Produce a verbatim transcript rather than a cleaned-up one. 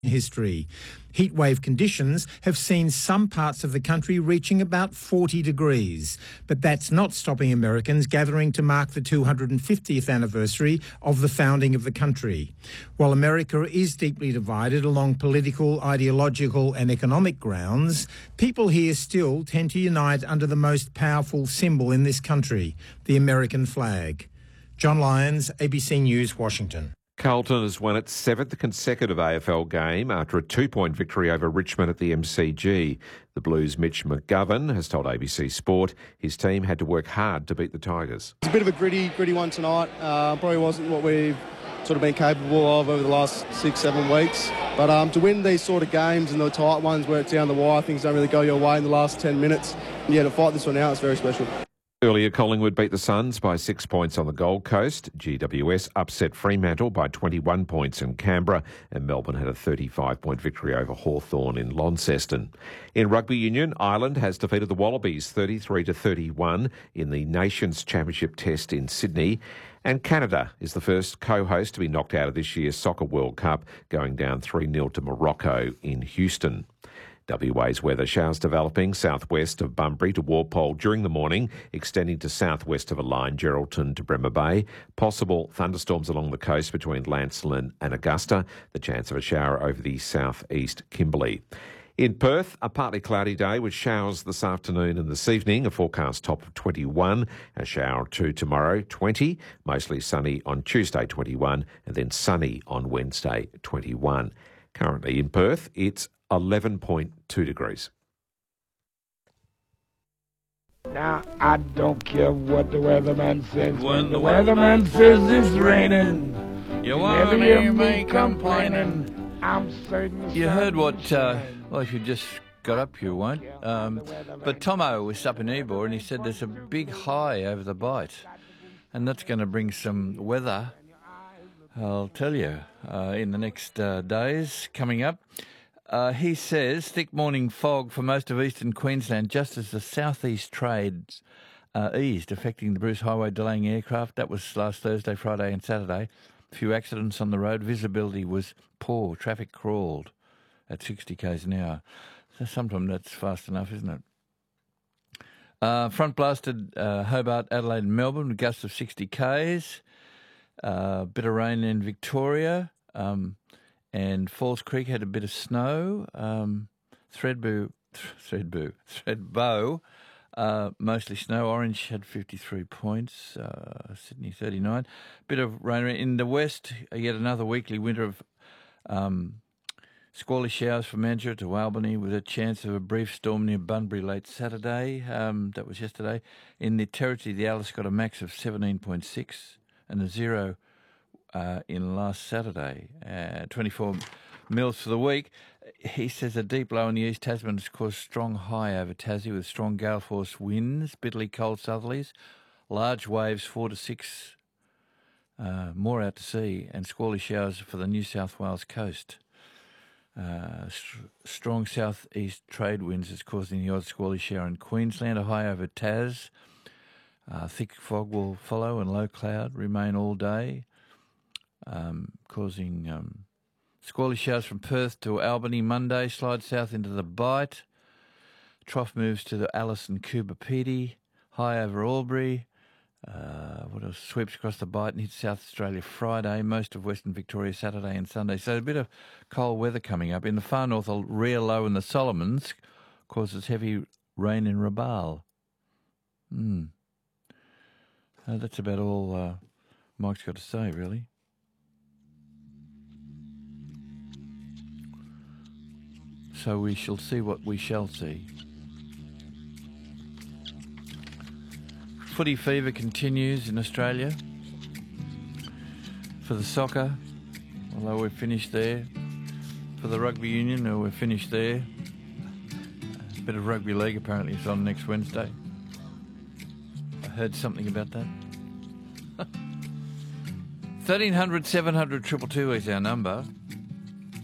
history. Heatwave conditions have seen some parts of the country reaching about forty degrees, but that's not stopping Americans gathering to mark the two hundred fiftieth anniversary of the founding of the country. While America is deeply divided along political, ideological and economic grounds, people here still tend to unite under the most powerful symbol in this country, the American flag. John Lyons, A B C News, Washington. Carlton has won its seventh consecutive A F L game after a two-point victory over Richmond at the M C G. The Blues' Mitch McGovern has told A B C Sport his team had to work hard to beat the Tigers. It's a bit of a gritty, gritty one tonight. Uh, probably wasn't what we've sort of been capable of over the last six, seven weeks. But um, to win these sort of games and the tight ones where it's down the wire, things don't really go your way in the last ten minutes. And yeah, to fight this one out, it's very special. Earlier, Collingwood beat the Suns by six points on the Gold Coast. G W S upset Fremantle by twenty-one points in Canberra, and Melbourne had a thirty-five point victory over Hawthorn in Launceston. In rugby union, Ireland has defeated the Wallabies thirty-three to thirty-one in the Nations Championship Test in Sydney. And Canada is the first co-host to be knocked out of this year's Soccer World Cup, going down three nil to Morocco in Houston. W A's weather: showers developing southwest of Bunbury to Walpole during the morning, extending to southwest of a line, Geraldton to Bremer Bay. Possible thunderstorms along the coast between Lancelin and Augusta. The chance of a shower over the southeast Kimberley. In Perth, a partly cloudy day with showers this afternoon and this evening. A forecast top of twenty-one, a shower or two tomorrow, twenty. Mostly sunny on Tuesday, twenty-one, and then sunny on Wednesday, twenty-one. Currently in Perth, it's eleven point two degrees. Now, I don't care what the weatherman says. When, when the weatherman says it's raining, you won't hear me complaining. I'm certain. You heard what, uh, well, if you just got up, you won't. Um, but Tomo was up in Ebor and he said there's a big high over the Bight. And that's going to bring some weather, I'll tell you, uh, in the next uh, days coming up. Uh, he says thick morning fog for most of eastern Queensland just as the southeast trades uh, eased, affecting the Bruce Highway, delaying aircraft. That was last Thursday, Friday and Saturday. A few accidents on the road. Visibility was poor. Traffic crawled at sixty k's an hour. So sometimes that's fast enough, isn't it? Uh, front blasted uh, Hobart, Adelaide and Melbourne with gusts of sixty k's. A uh, bit of rain in Victoria. Um, And Falls Creek had a bit of snow. Um, Threadbow, Threadbow, Threadbow, uh, mostly snow. Orange had fifty-three points. Uh, Sydney thirty-nine. Bit of rain in the west. Yet another weekly winter of um, squally showers from Mandurah to Albany, with a chance of a brief storm near Bunbury late Saturday. Um, that was yesterday. In the Territory, the Alice got a max of seventeen point six and a zero. Uh, in last Saturday, uh, twenty-four mils for the week. He says a deep low in the East Tasman has caused strong high over Tassie with strong gale force winds, bitterly cold southerlies, large waves four to six, uh, more out to sea, and squally showers for the New South Wales coast. Uh, st- strong southeast trade winds is causing the odd squally shower in Queensland, a high over Tas. Uh, thick fog will follow and low cloud remain all day. Um, causing um, squally showers from Perth to Albany Monday, slide south into the Bight. Trough moves to the Alice and Coober Pedy, high over Albury. Uh, what else? Sweeps across the Bight and hits South Australia Friday, most of Western Victoria Saturday and Sunday. So a bit of cold weather coming up. In the far north, a rear low in the Solomons causes heavy rain in Rabaul. Hmm. Uh, that's about all uh, Mike's got to say, really. So we shall see what we shall see. Footy fever continues in Australia for the soccer, although we're finished there. For the rugby union, or we're finished there. A bit of rugby league apparently is on next Wednesday. I heard something about that. thirteen hundred, seven hundred, two two two is our number.